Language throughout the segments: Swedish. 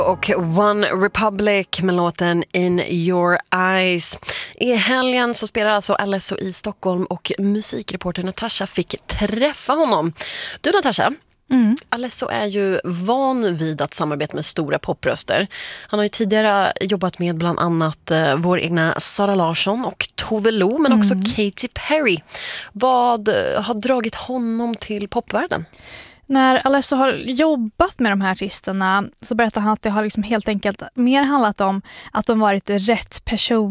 Och One Republic med låten In Your Eyes. I helgen så spelar alltså Alesso i Stockholm och musikreporter Natasha fick träffa honom. Du Natasha, Alesso är ju van vid att samarbeta med stora popröster. Han har ju tidigare jobbat med bland annat vår egna Sara Larsson och Tove Lo, men också Katy Perry. Vad har dragit honom till popvärlden? När Alesso har jobbat med de här artisterna så berättar han att det har liksom helt enkelt mer handlat om att de varit rätt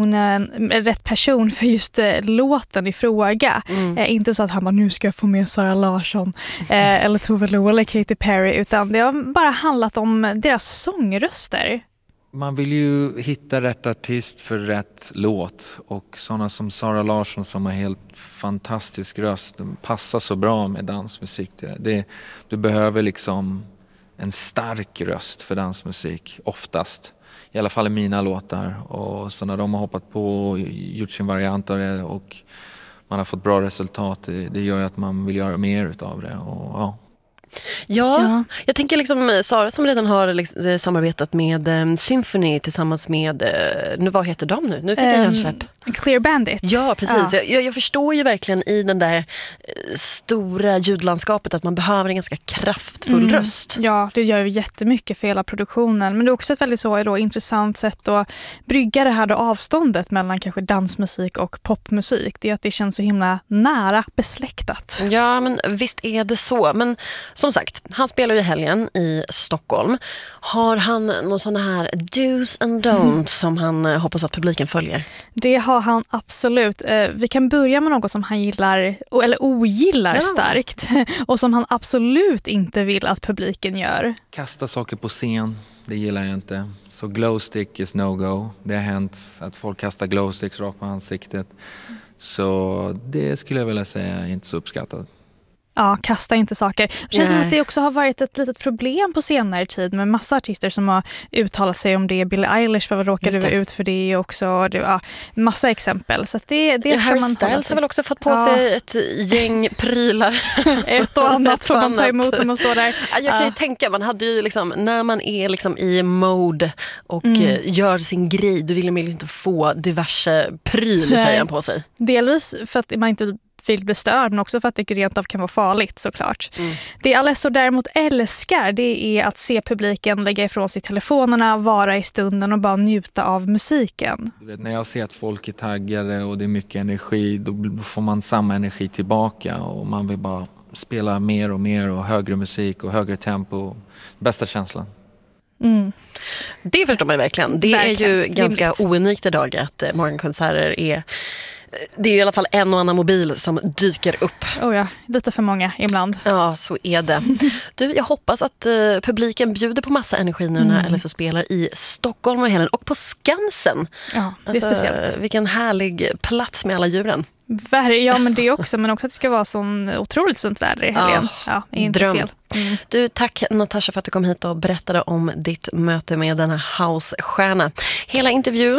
person för just låten i fråga. Inte så att han bara, nu ska jag få med Sara Larsson eller Tove Lo eller Katy Perry, utan det har bara handlat om deras sångröster. Man vill ju hitta rätt artist för rätt låt, och sådana som Sara Larsson som har helt fantastisk röst, passar så bra med dansmusik. Du behöver liksom en stark röst för dansmusik oftast, i alla fall i mina låtar, och så när de har hoppat på och gjort sin variant av det och man har fått bra resultat, det gör ju att man vill göra mer utav det. Och ja. Ja, jag tänker liksom Sara som redan har samarbetat med Symphony tillsammans med, vad heter de nu? Nu fick jag hjärnsläpp. Clear Bandit. Ja, precis. Ja. Jag förstår ju verkligen i den där stora ljudlandskapet att man behöver en ganska kraftfull röst. Ja, det gör ju jättemycket för hela produktionen. Men det är också ett väldigt intressant sätt att brygga det här då avståndet mellan kanske dansmusik och popmusik. Det är att det känns så himla nära besläktat. Ja, men visst är det så. Men som sagt, han spelar ju helgen i Stockholm. Har han någon sån här do's and don'ts som han hoppas att publiken följer? Det har han absolut. Vi kan börja med något som han gillar eller ogillar starkt och som han absolut inte vill att publiken gör. Kasta saker på scen, det gillar jag inte. Så glowstick is no-go. Det har hänt att folk kastar glowsticks rakt på ansiktet. Så det skulle jag vilja säga är inte så uppskattat. Ja, kasta inte saker. Det känns som att det också har varit ett litet problem på senare tid med massa artister som har uttalat sig om det. Billie Eilish för vad råkade ut för det också. Massa exempel. Så att det Harry Styles har väl också fått på sig ett gäng prylar. ett och annat får man ta emot när man står där. Jag kan ju tänka, man hade ju liksom, när man är liksom i mode och gör sin grej, då vill man ju inte få diverse pryl på sig. Delvis för att man inte vill bli störd, men också för att det rent av kan vara farligt såklart. Det Alesso däremot älskar, det är att se publiken lägga ifrån sig telefonerna, vara i stunden och bara njuta av musiken. Du vet, när jag ser att folk är taggade och det är mycket energi, då får man samma energi tillbaka och man vill bara spela mer och mer och högre musik och högre tempo. Bästa känslan. Det förstår man verkligen. Det verkligen. Är ju ganska ounikt idag att morgonkonserter är... Det är ju i alla fall en och annan mobil som dyker upp. Lite för många ibland. Ja, så är det. Du, jag hoppas att publiken bjuder på massa energi nu när Alesso spelar i Stockholm och helgen och på Skansen. Ja, det är speciellt. Vilken härlig plats med alla djuren. Ja, men det också. Men också att det ska vara sån otroligt fint väder i helgen. Ja, inte dröm. fel. Du, tack Natasha för att du kom hit och berättade om ditt möte med denna housestjärna. Hela intervjun